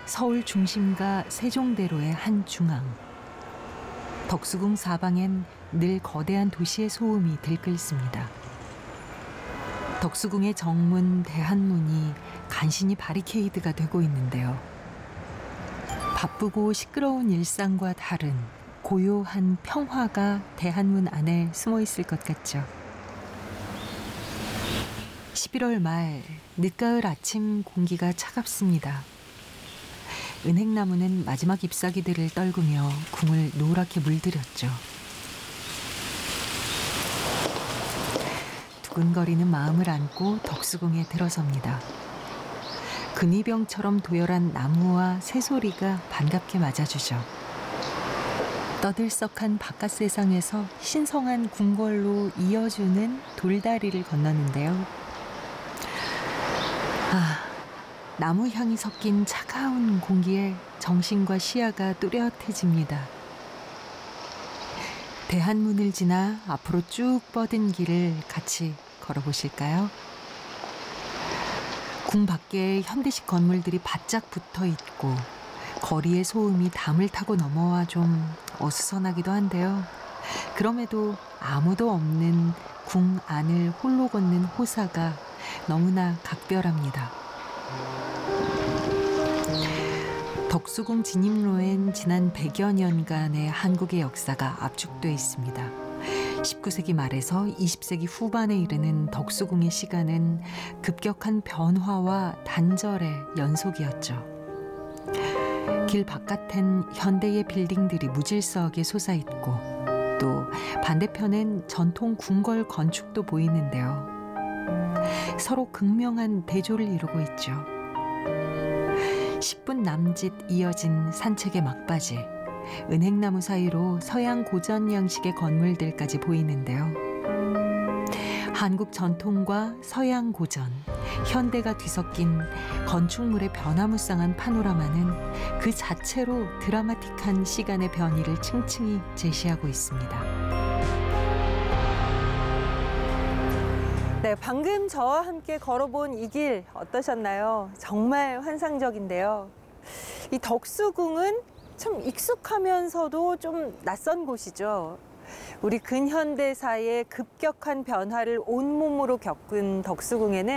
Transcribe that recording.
서울 중심가 세종대로의 한 중앙. 덕수궁 사방엔 늘 거대한 도시의 소음이 들끓습니다. 덕수궁의 정문 대한문이 간신히 바리케이드가 되고 있는데요. 바쁘고 시끄러운 일상과 다른 고요한 평화가 대한문 안에 숨어 있을 것 같죠. 11월 말 늦가을 아침 공기가 차갑습니다. 은행나무는 마지막 잎사귀들을 떨구며 궁을 노랗게 물들였죠. 두근거리는 마음을 안고 덕수궁에 들어섭니다. 근위병처럼 도열한 나무와 새소리가 반갑게 맞아주죠. 떠들썩한 바깥 세상에서 신성한 궁궐로 이어주는 돌다리를 건너는데요. 나무 향이 섞인 차가운 공기에 정신과 시야가 또렷해집니다. 대한문을 지나 앞으로 쭉 뻗은 길을 같이 걸어보실까요? 궁 밖에 현대식 건물들이 바짝 붙어 있고 거리의 소음이 담을 타고 넘어와 좀 어수선하기도 한데요. 그럼에도 아무도 없는 궁 안을 홀로 걷는 호사가 너무나 각별합니다. 덕수궁 진입로엔 지난 100여 년간의 한국의 역사가 압축돼 있습니다. 19세기 말에서 20세기 후반에 이르는 덕수궁의 시간은 급격한 변화와 단절의 연속이었죠. 길 바깥엔 현대의 빌딩들이 무질서하게 솟아있고 또 반대편엔 전통 궁궐 건축도 보이는데요. 서로 극명한 대조를 이루고 있죠. 10분 남짓 이어진 산책의 막바지, 은행나무 사이로 서양 고전 양식의 건물들까지 보이는데요. 한국 전통과 서양 고전, 현대가 뒤섞인 건축물의 변화무쌍한 파노라마는 그 자체로 드라마틱한 시간의 변이를 층층이 제시하고 있습니다. 네, 방금 저와 함께 걸어본 이 길 어떠셨나요? 정말 환상적인데요. 이 덕수궁은 참 익숙하면서도 좀 낯선 곳이죠. 우리 근현대사의 급격한 변화를 온몸으로 겪은 덕수궁에는